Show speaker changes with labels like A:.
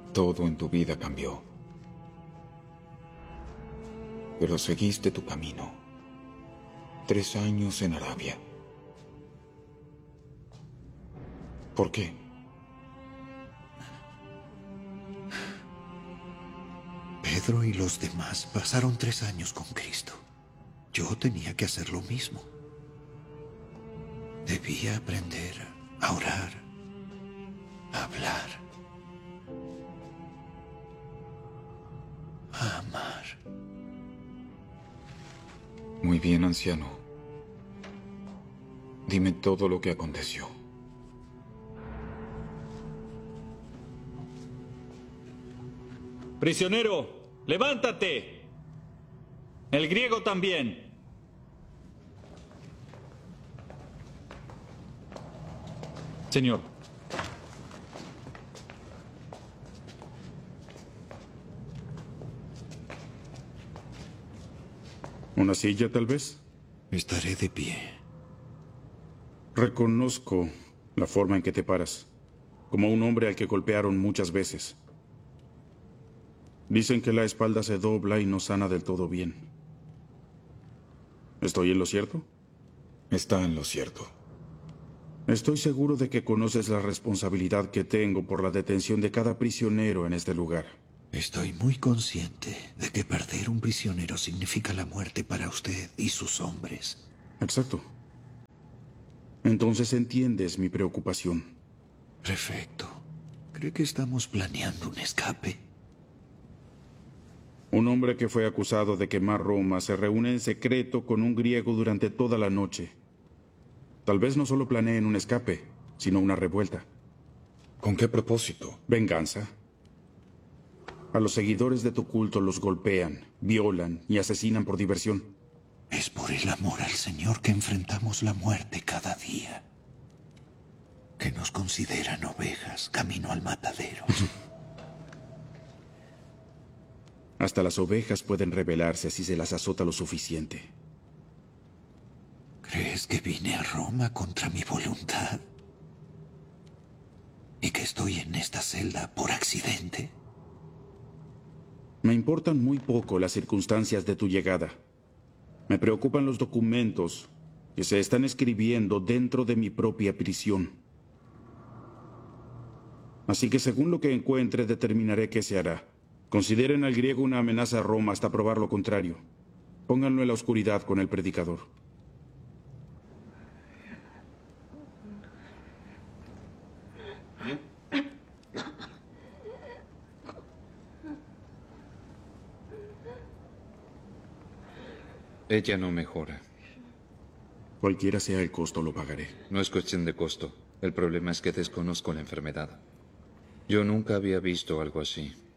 A: Todo en tu vida cambió. Pero seguiste tu camino. 3 años en Arabia. ¿Por qué?
B: Pedro y los demás pasaron 3 años con Cristo. Yo tenía que hacer lo mismo. Debía aprender a orar, a hablar, a amar.
A: Muy bien, anciano. Dime todo lo que aconteció.
C: Prisionero, levántate. El griego también. Señor.
D: ¿Una silla, tal vez?
B: Estaré de pie.
D: Reconozco la forma en que te paras, como un hombre al que golpearon muchas veces. Dicen que la espalda se dobla y no sana del todo bien. ¿Estoy en lo cierto?
A: Está en lo cierto.
D: Estoy seguro de que conoces la responsabilidad que tengo por la detención de cada prisionero en este lugar.
B: Estoy muy consciente de que perder un prisionero significa la muerte para usted y sus hombres.
D: Exacto. Entonces entiendes mi preocupación.
B: Prefecto, ¿cree que estamos planeando un escape?
D: Un hombre que fue acusado de quemar Roma se reúne en secreto con un griego durante toda la noche. Tal vez no solo planeen un escape, sino una revuelta.
A: ¿Con qué propósito?
D: Venganza. A los seguidores de tu culto los golpean, violan y asesinan por diversión.
B: Es por el amor al Señor que enfrentamos la muerte cada día. Que nos consideran ovejas camino al matadero.
D: Hasta las ovejas pueden rebelarse si se las azota lo suficiente.
B: ¿Crees que vine a Roma contra mi voluntad? ¿Y que estoy en esta celda por accidente?
D: Me importan muy poco las circunstancias de tu llegada. Me preocupan los documentos que se están escribiendo dentro de mi propia prisión. Así que según lo que encuentre, determinaré qué se hará. Consideren al griego una amenaza a Roma hasta probar lo contrario. Pónganlo en la oscuridad con el predicador.
E: Ella no mejora.
D: Cualquiera sea el costo, lo pagaré.
E: No es cuestión de costo. El problema es que desconozco la enfermedad. Yo nunca había visto algo así.